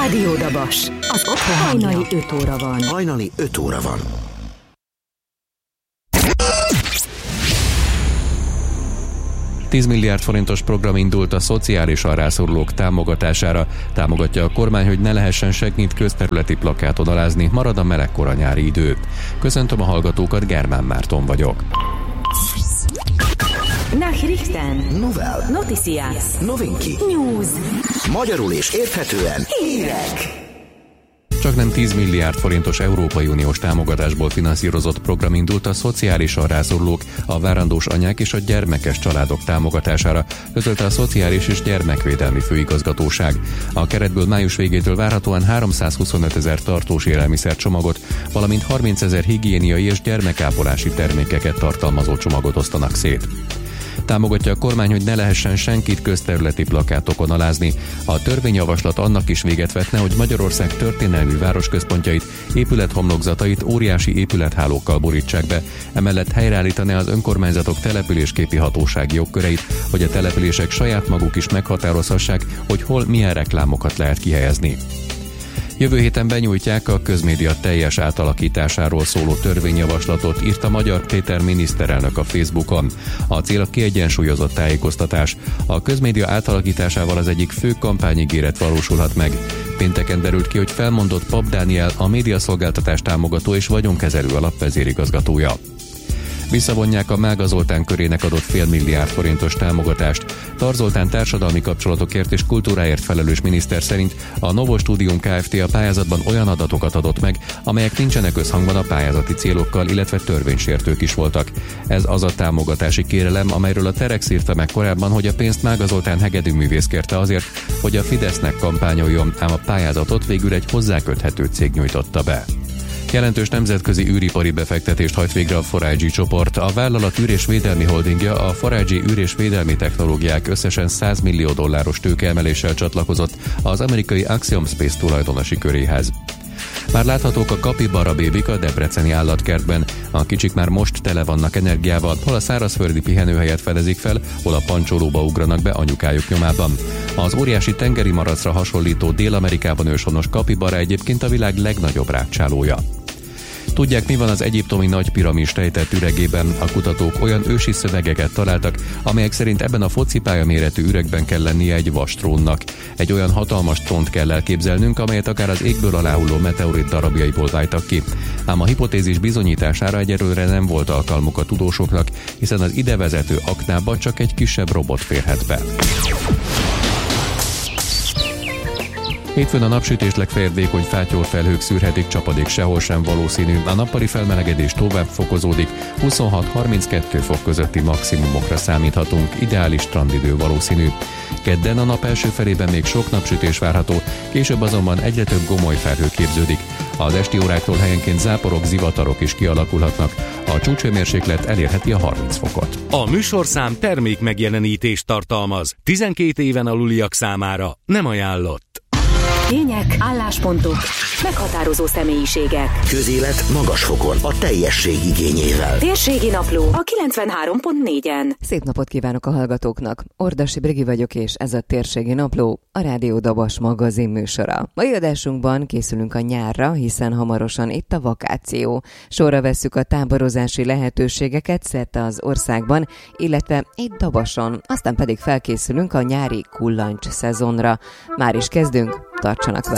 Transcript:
Rádió Dabas. Az otthon hajnali 5 óra van. Hajnali 5 óra van. $10 milliárd forintos program indult a szociálisan rászorulók támogatására. Támogatja a kormány, hogy ne lehessen senkit közterületi plakáton alázni, marad a melegkora nyári idő. Köszöntöm a hallgatókat, Germán Márton vagyok. Nachrichten. Novel. Noticias. Novinki. News. Magyarul és érthetően Hírek. Csaknem 10 milliárd forintos Európai Uniós támogatásból finanszírozott program indult a szociálisan rászorulók, a várandós anyák és a gyermekes családok támogatására, közölte a Szociális és Gyermekvédelmi Főigazgatóság. A keretből május végétől várhatóan 325 000 tartós élelmiszercsomagot, valamint 30 000 higiéniai és gyermekápolási termékeket tartalmazó csomagot osztanak szét. Támogatja a kormány, hogy ne lehessen senkit közterületi plakátokon alázni. A törvényjavaslat annak is véget vetne, hogy Magyarország történelmi városközpontjait, épülethomlokzatait óriási épülethálókkal borítsák be. Emellett helyreállítaná az önkormányzatok településképi hatósági jogköreit, hogy a települések saját maguk is meghatározhassák, hogy hol milyen reklámokat lehet kihelyezni. Jövő héten benyújtják a közmédia teljes átalakításáról szóló törvényjavaslatot, írta Magyar Péter miniszterelnök a Facebookon. A cél a kiegyensúlyozott tájékoztatás. A közmédia átalakításával az egyik fő kampányígéret valósulhat meg. Pénteken derült ki, hogy felmondott Pap Dániel, a médiaszolgáltatás támogató és vagyonkezelő alap vezérigazgatója. Visszavonják a Mága Zoltán körének adott $5 milliárd forintos támogatást. Tar Zoltán társadalmi kapcsolatokért és kultúráért felelős miniszter szerint a Novo Studium Kft. A pályázatban olyan adatokat adott meg, amelyek nincsenek összhangban a pályázati célokkal, illetve törvénysértők is voltak. Ez az a támogatási kérelem, amelyről a Telex írta meg korábban, hogy a pénzt Mága Zoltán hegedűművész kérte azért, hogy a Fidesznek kampányoljon, ám a pályázatot végül egy hozzáköthető cég nyújtotta be. Jelentős nemzetközi űripari befektetést hajt végre a 4G csoport. A vállalat űr- és védelmi holdingja a 4G űr- és védelmi technológiák összesen $100 millió tőkeemeléssel csatlakozott az amerikai Axiom Space tulajdonosi köréhez. Már láthatók a kapibara bébik a debreceni állatkertben. A kicsik már most tele vannak energiával, hol a szárazföldi pihenőhelyet fedezik fel, hol a pancsolóba ugranak be anyukájuk nyomában. Az óriási tengeri maracra hasonlító Dél-Amerikában őshonos kapibara egyébként a világ legnagyobb rágcsálója. Tudják, mi van az egyiptomi nagy piramis rejtett üregében? A kutatók olyan ősi szövegeket találtak, amelyek szerint ebben a focipálya méretű üregben kell lennie egy vastrónnak. Egy olyan hatalmas trónt kell elképzelnünk, amelyet akár az égből aláhulló meteorit darabjaiból váltak ki. Ám a hipotézis bizonyítására egyelőre nem volt alkalmuk a tudósoknak, hiszen az ide vezető aknába csak egy kisebb robot férhet be. Hétfőn a napsütés legfeljebb vékony fátyolfelhők szűrhetik, csapadék sehol sem valószínű. A nappali felmelegedés tovább fokozódik, 26-32 fok közötti maximumokra számíthatunk, ideális strandidő valószínű. Kedden a nap első felében még sok napsütés várható, később azonban egyre több gomoly felhő képződik. Az esti óráktól helyenként záporok, zivatarok is kialakulhatnak. A csúcshőmérséklet elérheti a 30 fokot. A műsorszám termék megjelenítést tartalmaz. 12 éven aluliak számára nem ajánlott. Tények, álláspontok, meghatározó személyiségek. közélet magas fokon a teljesség igényével. Térségi Napló a 93.4-en. Szép napot kívánok a hallgatóknak! Ordasi Brigi vagyok, és ez a Térségi Napló, a Rádió Dabas magazin műsora. Mai adásunkban készülünk a nyárra, hiszen hamarosan itt a vakáció. Sorra vesszük a táborozási lehetőségeket szerte az országban, illetve itt Dabason, aztán pedig felkészülünk a nyári kullancs szezonra. Már is kezdünk, tartsanak velünk!